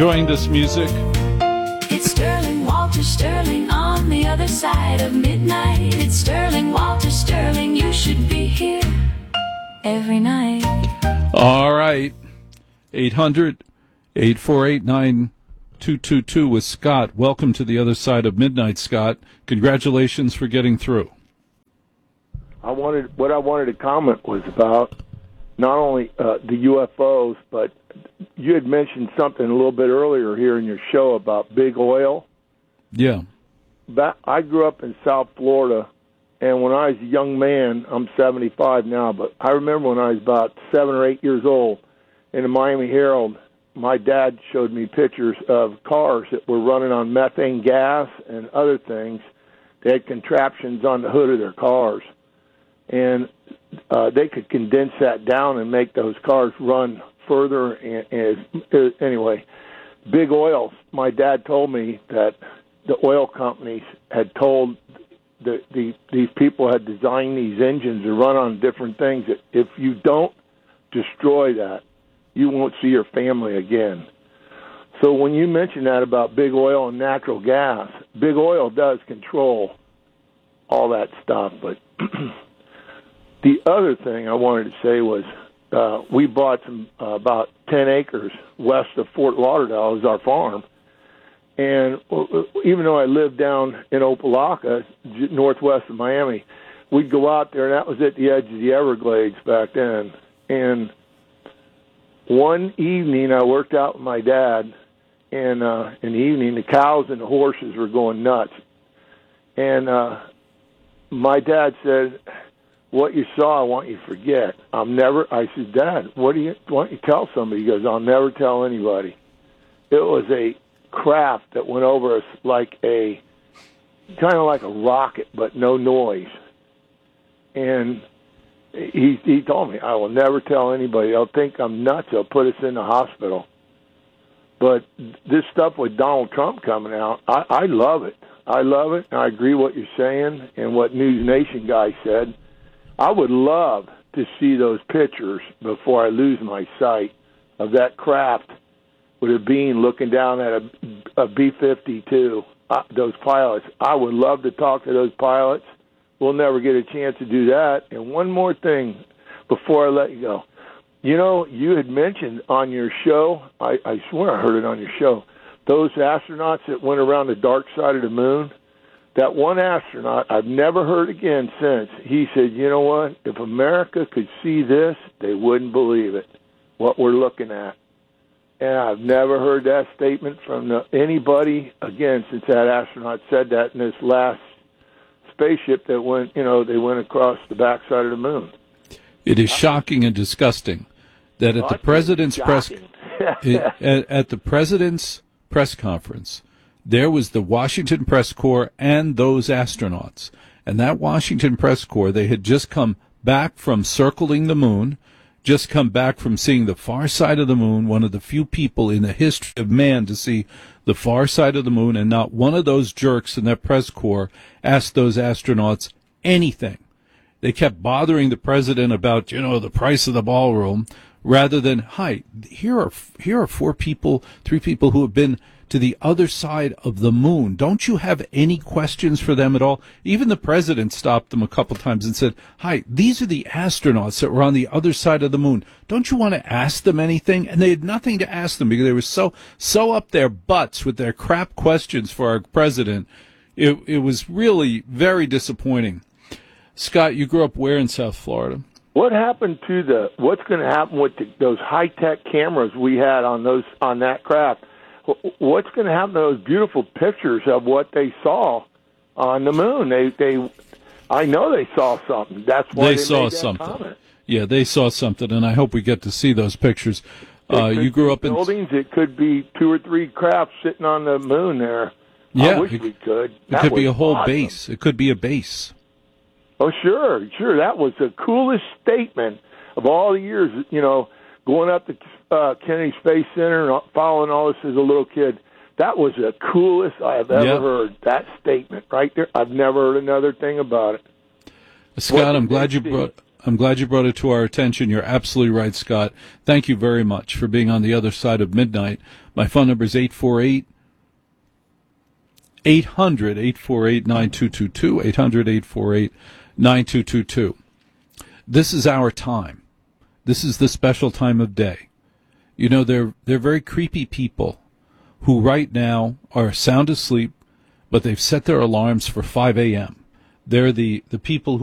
enjoying this music? It's Sterling, Walter Sterling, on the other side of midnight. It's Sterling, Walter Sterling, you should be here every night. All right. 800-848-9222 with Scott. Welcome to the other side of midnight, Scott. Congratulations for getting through. What I wanted to comment was about not only the UFOs, but you had mentioned something a little bit earlier here in your show about big oil. Yeah. I grew up in South Florida, and when I was a young man, I'm 75 now, but I remember when I was about 7 or 8 years old, in the Miami Herald, my dad showed me pictures of cars that were running on methane gas and other things. They had contraptions on the hood of their cars, and they could condense that down and make those cars run further. And anyway, big oil. My dad told me that the oil companies had told these people had designed these engines to run on different things. That if you don't destroy that, you won't see your family again. So when you mention that about big oil and natural gas, big oil does control all that stuff. But the other thing I wanted to say was we bought some about 10 acres west of Fort Lauderdale as our farm. And even though I lived down in Opelika, northwest of Miami, we'd go out there, and that was at the edge of the Everglades back then. And one evening, I worked out with my dad, and in the evening, the cows and the horses were going nuts. And my dad said, "What you saw, I want you to forget." I said, "Dad, why don't you tell somebody?" He goes, "I'll never tell anybody." It was a craft that went over us like kind of like a rocket, but no noise. And he told me, "I will never tell anybody. They'll think I'm nuts. They'll put us in the hospital." But this stuff with Donald Trump coming out, I love it. I love it, and I agree what you're saying and what News Nation guy said. I would love to see those pictures before I lose my sight of that craft with a beam looking down at a B-52, those pilots. I would love to talk to those pilots. We'll never get a chance to do that. And one more thing before I let you go. You know, you had mentioned on your show, I swear I heard it on your show, those astronauts that went around the dark side of the moon. That one astronaut, I've never heard again since, he said, "You know what, if America could see this, they wouldn't believe it, what we're looking at." And I've never heard that statement from anybody again since that astronaut said that in this last spaceship that went, they went across the backside of the moon. It is shocking and disgusting that at the president's at the president's press conference, there was the Washington Press Corps and those astronauts. And that Washington Press Corps, they had just come back from circling the moon, just come back from seeing the far side of the moon, one of the few people in the history of man to see the far side of the moon, and not one of those jerks in that press corps asked those astronauts anything. They kept bothering the president about, the price of the ballroom, rather than, "Hi, here are three people who have been to the other side of the moon. Don't you have any questions for them at all?" Even the president stopped them a couple times and said, "Hi, these are the astronauts that were on the other side of the moon. Don't you want to ask them anything?" And they had nothing to ask them because they were so up their butts with their crap questions for our president. It was really very disappointing. Scott, you grew up where in South Florida? What happened to what's going to happen with those high-tech cameras we had on that craft? What's going to happen to those beautiful pictures of what they saw on the moon? I know they saw something. That's why they saw made that something. Comment. Yeah, they saw something, and I hope we get to see those pictures. You grew up in buildings. It could be 2 or 3 crafts sitting on the moon there. Yeah, I wish we could. It could be a whole base. It could be a base. Oh, sure. That was the coolest statement of all the years, going up to Kennedy Space Center and following all this as a little kid. That was the coolest I have ever heard, that statement right there. I've never heard another thing about it. Scott, I'm glad you I'm glad you brought it to our attention. You're absolutely right, Scott. Thank you very much for being on the other side of midnight. My phone number is 800-848-9222, 800-848-9222. This is our time. This is the special time of day. You know, they're very creepy people who right now are sound asleep, but they've set their alarms for 5 a.m. They're the people who